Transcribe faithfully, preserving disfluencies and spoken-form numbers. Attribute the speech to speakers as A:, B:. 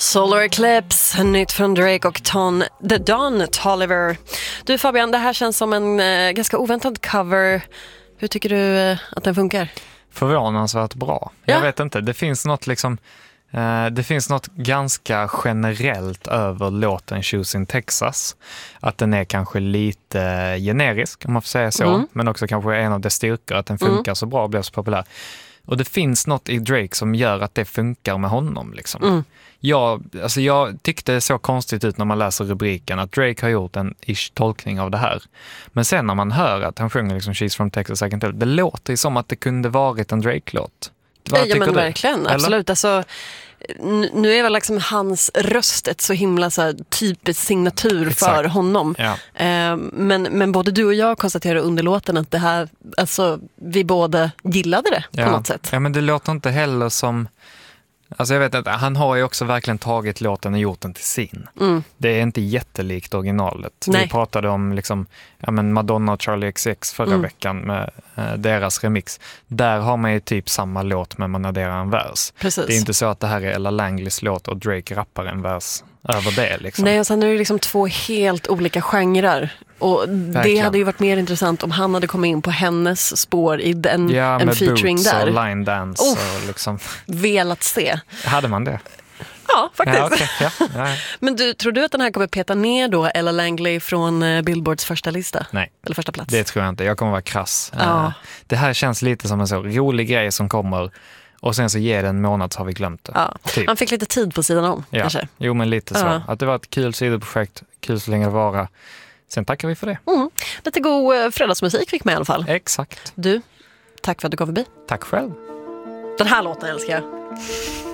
A: Solar Eclipse, nytt från Drake och Ton, The Don Toliver. Du Fabian, det här känns som en eh, ganska oväntad cover. Hur tycker du eh, att den funkar?
B: Förvånansvärt bra.
A: Ja.
B: Jag vet inte, det finns något liksom eh, det finns något ganska generellt över låten Choosing Texas. Att den är kanske lite generisk, om man får säga så. Mm. Men också kanske en av dess styrkor att den funkar mm. så bra och blir så populär. Och det finns något i Drake som gör att det funkar med honom. Liksom. Mm. Jag, alltså jag tyckte det så konstigt ut när man läser rubriken att Drake har gjort en ish tolkning av det här. Men sen när man hör att han sjunger liksom She's from Texas, I can tell, det låter ju som att det kunde varit en Drake-låt.
A: Vad ja, men verkligen, du? Absolut. Alltså, nu är väl liksom hans röst ett så himla så här, typisk signatur Exakt. För honom. Ja. Eh, men, men både du och jag konstaterar under låten att det här, alltså, vi båda gillade det
B: ja.
A: på något sätt.
B: Ja, men det låter inte heller som... Alltså jag vet att han har ju också verkligen tagit låten och gjort den till sin. Mm. Det är inte jättelikt originalet. Nej. Vi pratade om liksom, ja, men Madonna och Charlie X C X förra mm. veckan med eh, deras remix. Där har man ju typ samma låt men man adderar en vers. Precis. Det är inte så att det här är Ella Langleys låt och Drake rappar en vers över det. Liksom.
A: Nej, och sen är det liksom två helt olika genrer. Och verkligen. Det hade ju varit mer intressant om han hade kommit in på hennes spår i den,
B: ja,
A: en featuring där.
B: Och line dance oh, och liksom.
A: Velat se.
B: Hade man det?
A: Ja, faktiskt.
B: Ja, okay. ja, ja.
A: Men du, tror du att den här kommer peta ner då Ella Langley från uh, Billboards första lista?
B: Nej.
A: Eller första plats?
B: Det tror jag inte. Jag kommer vara krass.
A: Ja.
B: Uh, det här känns lite som en så rolig grej som kommer och sen så ger det en månad så har vi glömt det.
A: Ja. Typ. Han fick lite tid på sidan om,
B: ja.
A: kanske.
B: Jo, men lite så.
A: Ja.
B: Att det var ett kul sidoprojekt, kul så länge det vara. Sen tackar vi för det.
A: Mm. Lite god uh, fredagsmusik fick man i alla fall.
B: Exakt.
A: Du, tack för att du kom förbi.
B: Tack själv.
A: Den här låten älskar jag.